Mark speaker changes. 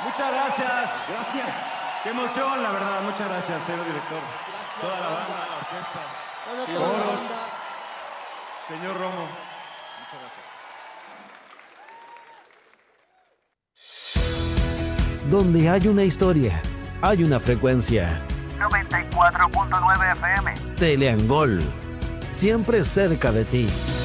Speaker 1: Muchas gracias.
Speaker 2: Gracias.
Speaker 1: Qué emoción, la verdad. Muchas gracias, señor director. Toda la banda, la orquesta. Coros. Señor Romo. Muchas gracias.
Speaker 3: Donde hay una historia, hay una frecuencia.
Speaker 4: 94.9 FM.
Speaker 3: Teleangol, siempre cerca de ti.